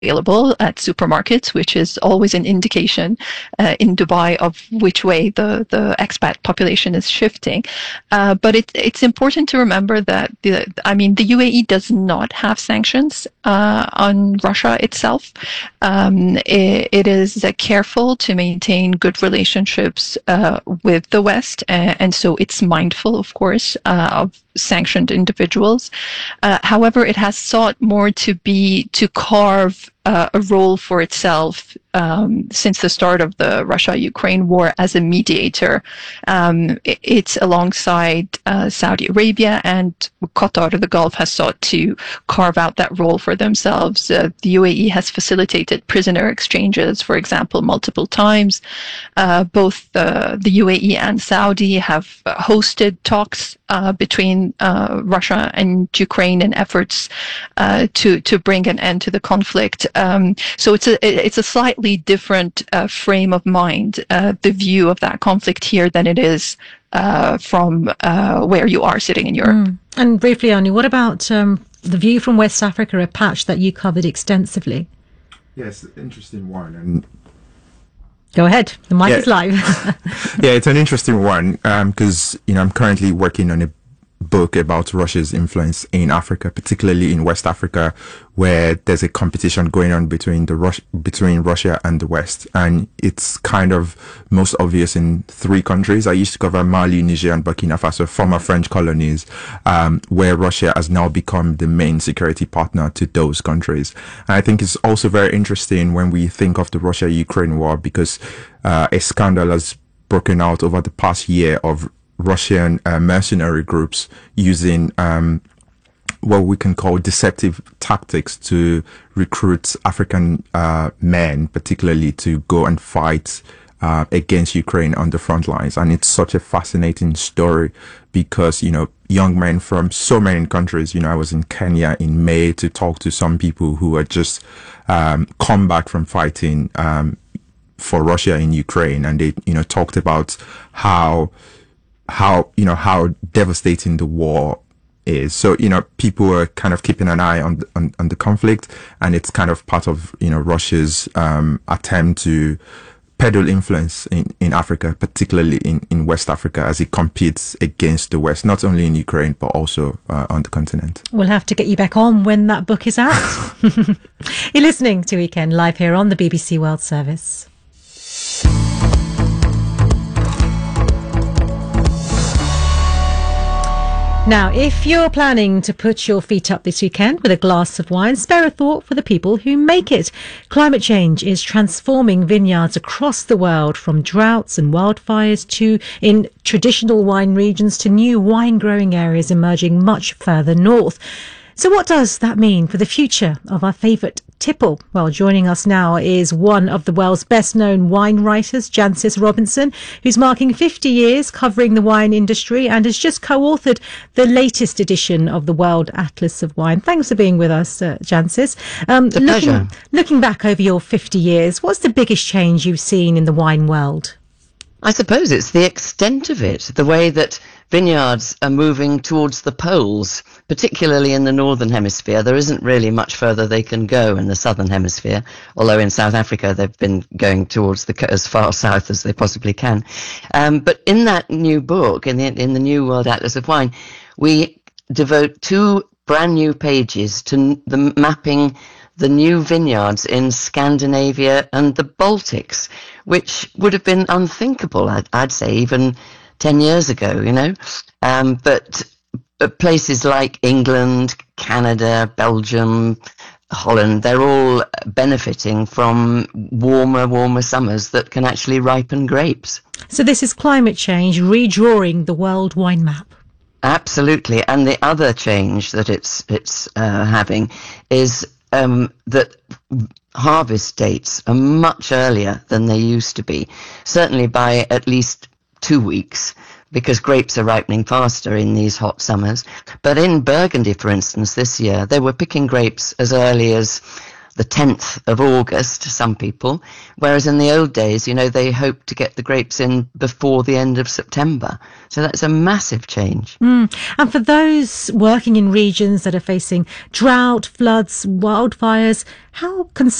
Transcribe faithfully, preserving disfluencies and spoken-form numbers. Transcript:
available at supermarkets, which is always an indication uh, in Dubai of which way the, the expat population is shifting. Uh, but it, it's important to remember that, the, I mean, the U A E does not have sanctions uh, on Russia itself. Um, it, it is uh, careful to maintain good relationships uh, with the West, and, and so it's mindful, of course, uh, of sanctioned individuals. Uh, however, it has sought more to be, to carve uh, a role for itself um, since the start of the Russia-Ukraine war as a mediator. Um, it, it's alongside uh, Saudi Arabia and Qatar, the Gulf, has sought to carve out that role for themselves. Uh, the U A E has facilitated prisoner exchanges, for example, multiple times. Uh, both uh, the U A E and Saudi have hosted talks uh, between uh, Russia and Ukraine in efforts uh, to to bring an end to the conflict. Um, so it's a it's a slightly different uh, frame of mind, uh, the view of that conflict here, than it is uh, from uh, where you are sitting in Europe. Mm. And briefly, Anu, what about um, the view from West Africa, a patch that you covered extensively? Yes, interesting one. And go ahead, the mic yeah, is live. Yeah, it's an interesting one because, um, you know, I'm currently working on a book about Russia's influence in Africa, particularly in West Africa, where there's a competition going on between the Rus- between Russia and the West, and it's kind of most obvious in three countries. I used to cover Mali, Niger, and Burkina Faso, former French colonies, um, where Russia has now become the main security partner to those countries. And I think it's also very interesting when we think of the Russia-Ukraine war, because uh, a scandal has broken out over the past year of Russian uh, mercenary groups using um, what we can call deceptive tactics to recruit African uh, men, particularly to go and fight uh, against Ukraine on the front lines. And it's such a fascinating story because, you know, young men from so many countries, you know, I was in Kenya in May to talk to some people who had just um, come back from fighting um, for Russia in Ukraine. And they, you know, talked about how how, you know, how devastating the war is. So, you know, people are kind of keeping an eye on the, on, on the conflict, and it's kind of part of, you know, Russia's um, attempt to peddle influence in, in Africa, particularly in, in West Africa, as it competes against the West, not only in Ukraine, but also uh, on the continent. We'll have to get you back on when that book is out. You're listening to Weekend Live here on the B B C World Service. Now, if you're planning to put your feet up this weekend with a glass of wine, spare a thought for the people who make it. Climate change is transforming vineyards across the world, from droughts and wildfires to in traditional wine regions to new wine growing areas emerging much further north. So what does that mean for the future of our favourite tipple? Well, joining us now is one of the world's best-known wine writers, Jancis Robinson, who's marking fifty years covering the wine industry and has just co-authored the latest edition of the World Atlas of Wine. Thanks for being with us, uh, Jancis. Um, it's a looking, pleasure. Looking back over your fifty years, what's the biggest change you've seen in the wine world? I suppose it's the extent of it, the way that vineyards are moving towards the poles, particularly in the northern hemisphere. There isn't really much further they can go in the southern hemisphere, although in South Africa they've been going towards the as far south as they possibly can. Um, but in that new book, in the in the new World Atlas of Wine, we devote two brand new pages to the mapping the new vineyards in Scandinavia and the Baltics, which would have been unthinkable, I'd, I'd say, even ten years ago, you know. Um, but, but places like England, Canada, Belgium, Holland, they're all benefiting from warmer, warmer summers that can actually ripen grapes. So this is climate change redrawing the world wine map. Absolutely. And the other change that it's, it's uh, having is Um, that harvest dates are much earlier than they used to be, certainly by at least two weeks, because grapes are ripening faster in these hot summers. But in Burgundy, for instance, this year, they were picking grapes as early as the tenth of August to some people, whereas in the old days, you know, they hoped to get the grapes in before the end of September. So that's a massive change. Mm. And for those working in regions that are facing drought, floods, wildfires, how concerned